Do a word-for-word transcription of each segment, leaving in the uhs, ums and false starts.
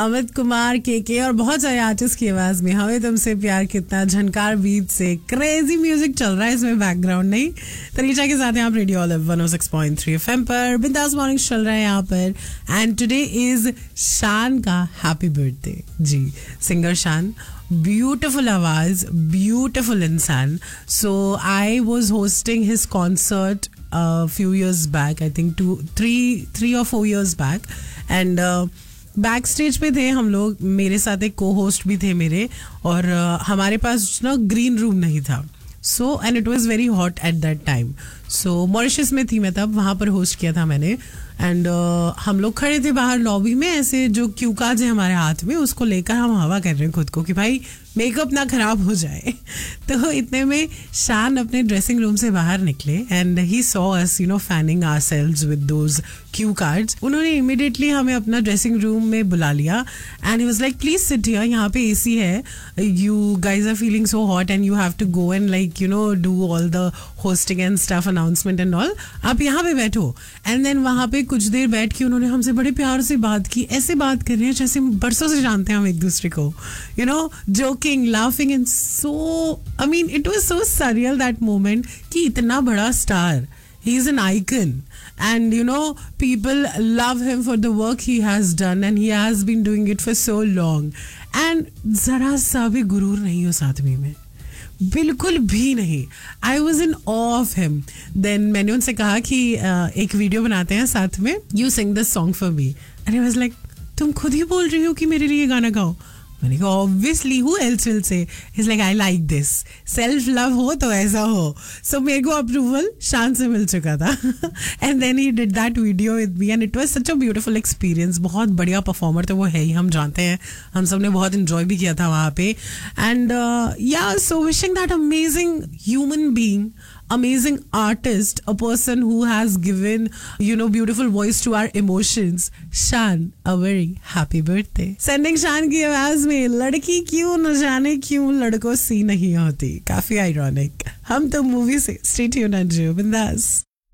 अमित कुमार, के के और बहुत सारे आर्टिस्ट की आवाज में हमें तुमसे प्यार कितना, झनकार बीट से क्रेजी म्यूजिक चल रहा है इसमें बैकग्राउंड नहीं। तरीचा के साथ आप रेडियो ऑलिव वन ओ सिक्स पॉइंट थ्री एफएम पर बिंदास मॉर्निंग चल रहा है यहाँ पर। एंड टुडे इज शान का हैप्पी बर्थडे। जी, सिंगर शान, beautiful आवाज, beautiful इंसान। So I was hosting his concert a few years back, I think two, three, three or four years back, and uh, back stage पे थे हम लोग, मेरे साथ एक को होस्ट भी थे मेरे, और uh, हमारे पास ना ग्रीन रूम नहीं था। So and it was very hot at that time. So Mauritius में थी मैं तब, वहाँ पर होस्ट किया था मैंने। एंड uh, हम लोग खड़े थे बाहर लॉबी में, ऐसे जो क्यू कार्ड है हमारे हाथ में, उसको लेकर हम हवा कर रहे हैं खुद को कि भाई मेकअप ना खराब हो जाए। तो इतने में शान अपने ड्रेसिंग रूम से बाहर निकले and he saw us you know fanning ourselves with those cue cards. उन्होंने इमीडिएटली हमें अपना ड्रेसिंग रूम में बुला लिया and he was like please sit here, यहाँ पे एसी है, you guys are feeling so hot and you have to go and like you know do all the hosting and stuff, announcement and all, आप यहाँ पे बैठो। And then वहाँ पे कुछ देर बैठ के उन्होंने हमसे बड़े प्यार से बात की, ऐसे बात कर रहे हैं जैसे बरसों से जानते हैं हम एक दूसरे को, you know joking, laughing and so I mean it was so surreal that moment कि इतना बड़ा star, he is an icon and you know people love him for the work he has done and he has been doing it for so long and जरा सा भी गुरूर नहीं उस आदमी में, बिल्कुल भी नहीं। I was in of of him. Then मैंने उनसे कहा कि uh, एक वीडियो बनाते हैं साथ में, you sing this song for me. And I was like तुम खुद ही बोल रही हो कि मेरे लिए गाना गाओ। मैंने कहा obviously who else will say. Is like I like this, self love हो तो ऐसा हो। सो so, मेरे को अप्रूवल शान से मिल चुका था and then he did that video with me and it was such a beautiful experience. बहुत बढ़िया परफॉर्मर तो वो है ही, हम जानते हैं, हम सब ने बहुत इंजॉय भी किया था वहाँ पे। एंड या so wishing that amazing human being, amazing artist, a person who has given you know beautiful voice to our emotions, Shan, a very happy birthday. Sending Shan की आवाज में लड़की क्यों न जाने क्यों लड़कों सी नहीं होती, काफी आयरॉनिक। हम तो मूवी से स्टे ट्यून्ड एंड जियो बिंदास।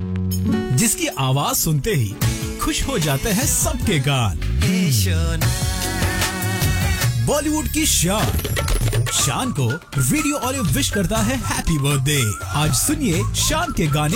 जिसकी आवाज सुनते ही खुश हो जाते हैं सबके गान। बॉलीवुड की शान शान को रेडियो ऑलिव विश करता है हैप्पी बर्थडे। आज सुनिए शान के गाने